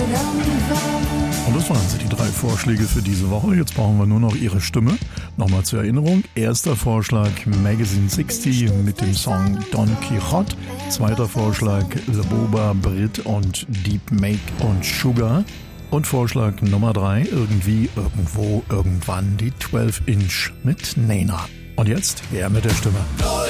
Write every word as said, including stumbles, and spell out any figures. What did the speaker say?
Und das waren sie, die drei Vorschläge für diese Woche. Jetzt brauchen wir nur noch Ihre Stimme. Nochmal zur Erinnerung. Erster Vorschlag Magazine sechzig mit dem Song Don Quixote. Zweiter Vorschlag Laboba, Brit und Deep Make und Sugar. Und Vorschlag Nummer drei, irgendwie, irgendwo, irgendwann die zwölf Inch mit Nena. Und jetzt, her mit der Stimme.